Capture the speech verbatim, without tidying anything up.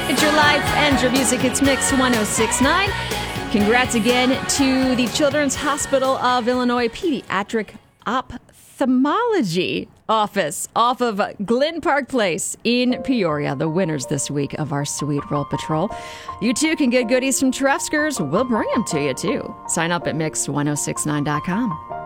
It's your life and your music. It's Mix ten sixty-nine. Congrats again to the Children's Hospital of Illinois Pediatric Ophthalmology Office off of Glen Park Place in Peoria. The winners this week of our Sweet Roll Patrol. You too can get goodies from Trefskers. We'll bring them to you too. Sign up at mix ten sixty-nine dot com.